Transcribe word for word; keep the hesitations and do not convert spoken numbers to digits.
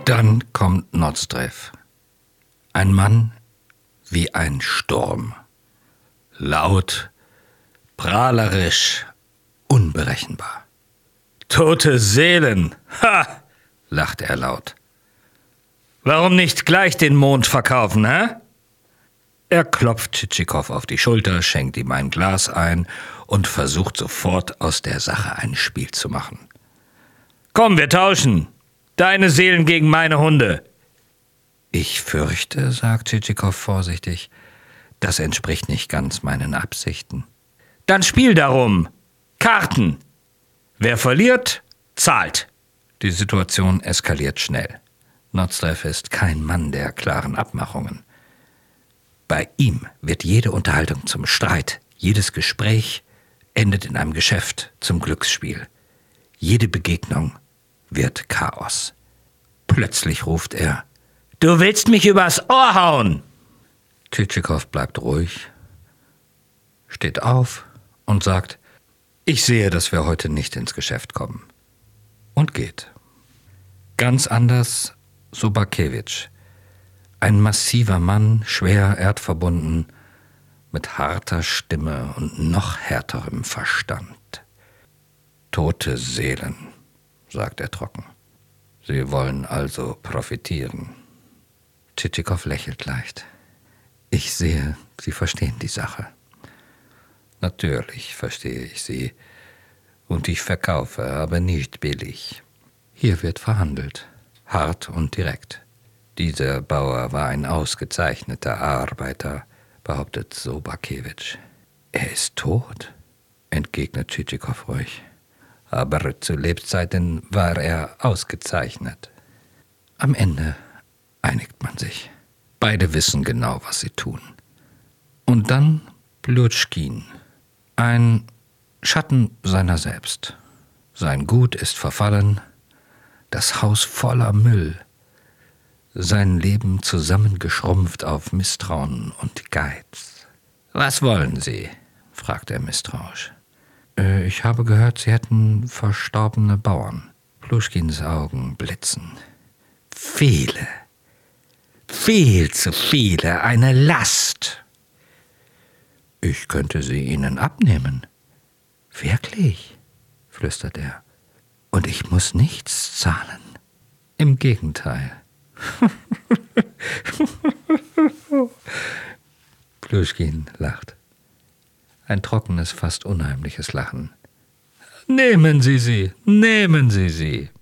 Dann kommt Nozdrev. Ein Mann wie ein Sturm. Laut, prahlerisch, unberechenbar. »Tote Seelen! Ha!« lachte er laut. »Warum nicht gleich den Mond verkaufen, hä?« Er klopft Tschitschikow auf die Schulter, schenkt ihm ein Glas ein und versucht sofort aus der Sache ein Spiel zu machen. »Komm, wir tauschen! Deine Seelen gegen meine Hunde!« »Ich fürchte«, sagt Tschitschikow vorsichtig, »das entspricht nicht ganz meinen Absichten.« »Dann spiel darum! Karten! Wer verliert, zahlt!« Die Situation eskaliert schnell. Nozdrev ist kein Mann der klaren Abmachungen. Bei ihm wird jede Unterhaltung zum Streit, jedes Gespräch endet in einem Geschäft zum Glücksspiel. Jede Begegnung wird Chaos. Plötzlich ruft er: »Du willst mich übers Ohr hauen!« Tschitschikow bleibt ruhig, steht auf und sagt: »Ich sehe, dass wir heute nicht ins Geschäft kommen.« Und geht. Ganz anders Sobakewitsch. Ein massiver Mann, schwer erdverbunden, mit harter Stimme und noch härterem Verstand. »Tote Seelen«, sagt er trocken. »Sie wollen also profitieren.« Tschitschikow lächelt leicht. »Ich sehe, Sie verstehen die Sache.« »Natürlich verstehe ich Sie. Und ich verkaufe, aber nicht billig. Hier wird verhandelt, hart und direkt. Dieser Bauer war ein ausgezeichneter Arbeiter«, behauptet Sobakewitsch. »Er ist tot«, entgegnet Tschitschikow ruhig. »Aber zu Lebzeiten war er ausgezeichnet.« Am Ende einigt man sich. Beide wissen genau, was sie tun. Und dann Pljuschkin, ein Schatten seiner selbst. Sein Gut ist verfallen, das Haus voller Müll, sein Leben zusammengeschrumpft auf Misstrauen und Geiz. »Was wollen Sie?« fragt er misstrauisch. Äh, »Ich habe gehört, Sie hätten verstorbene Bauern.« Pljuschkins Augen blitzen. »Viele, viel zu viele, eine Last.« »Ich könnte sie Ihnen abnehmen.« »Wirklich?«, flüstert er. »Und ich muss nichts zahlen.« »Im Gegenteil.« Pljuschkin lacht. Ein trockenes, fast unheimliches Lachen. »Nehmen Sie sie, nehmen Sie sie!«